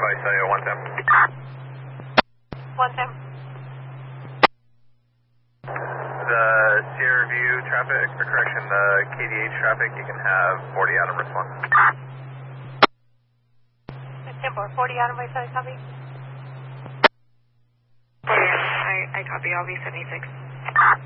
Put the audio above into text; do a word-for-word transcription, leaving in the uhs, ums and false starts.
I tell you, one ten. one ten. The Sierra View traffic, or correction, the K D H traffic, you can have forty Adam response. ten four, forty Adam, I tell you, copy. forty, I, I copy, I'll be seventy-six.